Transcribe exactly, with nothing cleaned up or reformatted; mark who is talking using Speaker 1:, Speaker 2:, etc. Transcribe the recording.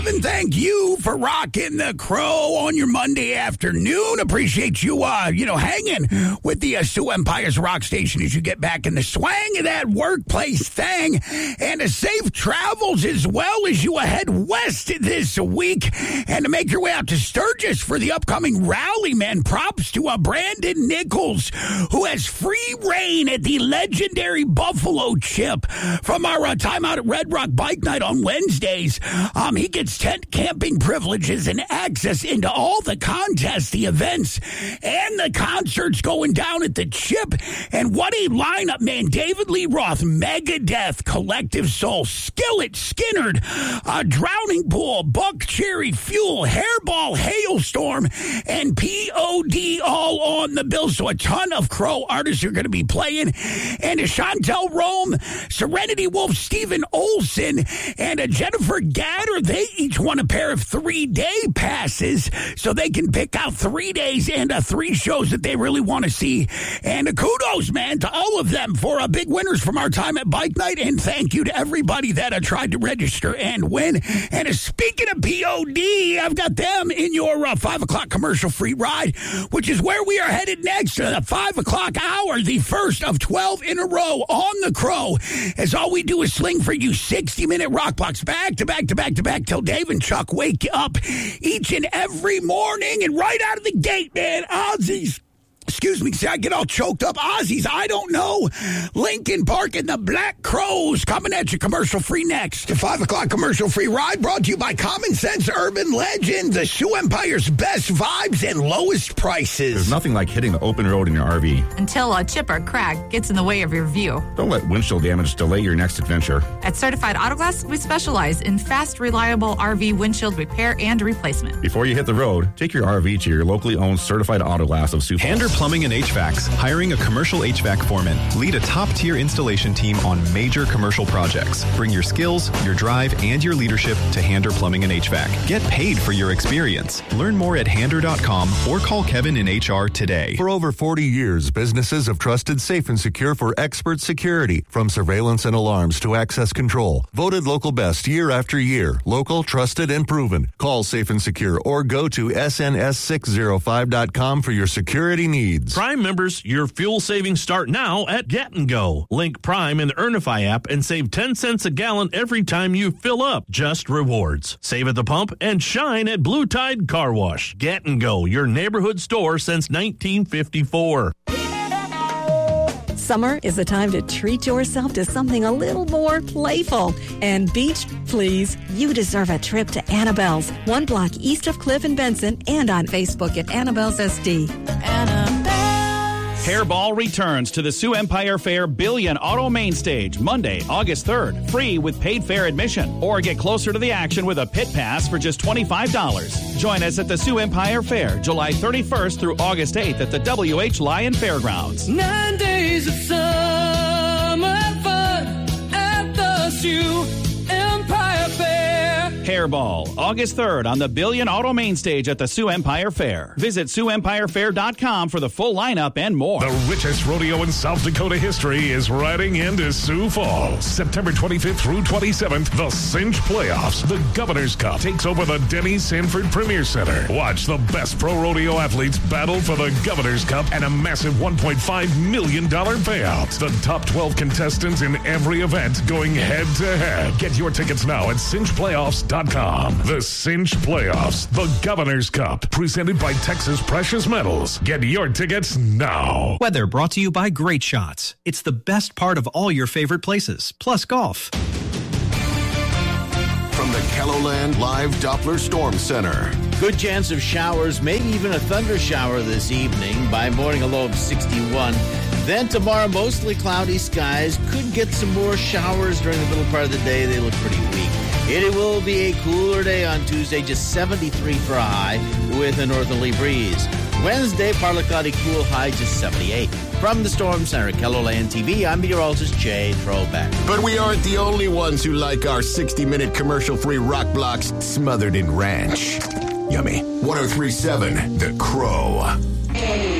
Speaker 1: And thank you for rocking the Crow on your Monday afternoon. Appreciate you, uh, you know, hanging with the uh, Sioux Empire's rock station as you get back in the swang of that workplace thing. And a safe travels as well as you head west this week. And to make your way out to Sturgis for the upcoming rally, man, props to uh, Brandon Nichols, who has free reign at the legendary Buffalo Chip from our uh, time out at Red Rock Bike Night on Wednesdays. Um, he gets tent camping privileges and access into all the contests, the events, and the concerts going down at the Chip. And what a lineup, man. David Lee Roth, Megadeth, Collective Soul, Skillet, Skinnerd, uh, Drowning Pool, Buck Cherry, Fuel, Hairball, Hailstorm, and P O D all on the bill. So a ton of Crow artists are going to be playing. And a Chantel Rome, Serenity Wolf, Stephen Olson, and a Jennifer Gatter, they each won a pair of three-day passes so they can pick out three days and uh, three shows that they really want to see. And uh, kudos, man, to all of them for uh, big winners from our time at Bike Night. And thank you to everybody that uh, tried to register and win. And uh, speaking of P O D, I've got them in your uh, five o'clock commercial-free ride, which is where we are headed next to the five o'clock hour, the first of twelve in a row on the Crow, as all we do is sling for you sixty-minute rock blocks back to back to back to back till Dave and Chuck wake you up each and every morning. And right out of the gate, man, Ozzy's, excuse me, see, I get all choked up. Ozzy's I Don't Know, Linkin Park, and the Black Crowes coming at you commercial-free next. The five o'clock commercial-free ride brought to you by Common Sense Urban Legend, the Sioux Empire's best vibes and lowest prices.
Speaker 2: There's nothing like hitting the open road in your R V.
Speaker 3: Until a chip or crack gets in the way of your view.
Speaker 2: Don't let windshield damage delay your next adventure.
Speaker 3: At Certified Auto Glass, we specialize in fast, reliable R V windshield repair and replacement.
Speaker 2: Before you hit the road, take your R V to your locally owned Certified Auto Glass of Sioux Falls.
Speaker 4: Hander Plumbing and H V A Cs, hiring a commercial H V A C foreman. Lead a top-tier installation team on major commercial projects. Bring your skills, your drive, and your leadership to Hander Plumbing and H V A C. Get paid for your experience. Learn more at hander dot com or call Kevin in H R today.
Speaker 5: For over forty years, businesses have trusted Safe and Secure for expert security, from surveillance and alarms to access control. Voted local best year after year. Local, trusted, and proven. Call Safe and Secure or go to S N S six oh five dot com for your security needs.
Speaker 6: Prime members, your fuel savings start now at Get and Go. Link Prime in the Earnify app and save ten cents a gallon every time you fill up. Just rewards. Save at the pump and shine at Blue Tide Car Wash. Get and Go, your neighborhood store since nineteen fifty-four.
Speaker 7: Summer is the time to treat yourself to something a little more playful. And beach, please, you deserve a trip to Annabelle's, one block east of Cliff and Benson, and on Facebook at Annabelle's S D.
Speaker 8: Hairball returns to the Sioux Empire Fair Billion Auto Main Stage Monday, August third, free with paid fair admission. Or get closer to the action with a pit pass for just twenty-five dollars. Join us at the Sioux Empire Fair July thirty-first through August eighth at the W H Lyon Fairgrounds.
Speaker 9: Nine days of summer fun at the Sioux Empire Fair.
Speaker 8: Hairball, August third on the Billion Auto Main Stage at the Sioux Empire Fair. Visit Sioux Empire Fair dot com for the full lineup and more.
Speaker 10: The richest rodeo in South Dakota history is riding into Sioux Falls. September twenty-fifth through twenty-seventh, the Cinch Playoffs. The Governor's Cup takes over the Denny Sanford Premier Center. Watch the best pro rodeo athletes battle for the Governor's Cup and a massive one point five million dollars payout. The top twelve contestants in every event going head to head. Get your tickets now at cinch playoffs dot com. The Cinch Playoffs, the Governor's Cup, presented by Texas Precious Metals. Get your tickets now.
Speaker 4: Weather brought to you by Great Shots. It's the best part of all your favorite places, plus golf.
Speaker 11: From the KELOLAND Live Doppler Storm Center.
Speaker 12: Good chance of showers, maybe even a thunder shower this evening. By morning, a low of sixty-one. Then tomorrow, mostly cloudy skies. Could get some more showers during the middle part of the day. They look pretty weak. It will be a cooler day on Tuesday, just seventy-three for a high with a northerly breeze. Wednesday, partly cloudy, cool high, just seventy-eight. From the Storm Center, KELOLAND T V, I'm meteorologist Jay Trobeck.
Speaker 11: But we aren't the only ones who like our sixty-minute commercial-free rock blocks smothered in ranch. Yummy. one oh three point seven The Crow.